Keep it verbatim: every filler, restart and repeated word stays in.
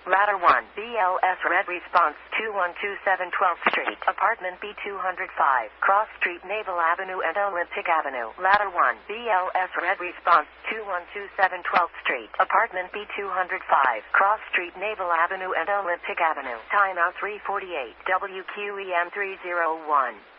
Ladder one, B L S Red Response, two one two seven twelfth Street, Apartment B two oh five, Cross Street, Naval Avenue and Olympic Avenue. Ladder one, B L S Red Response, two one two seven twelfth Street, Apartment B two oh five, Cross Street, Naval Avenue and Olympic Avenue. Timeout three forty-eight, W Q E M three oh one.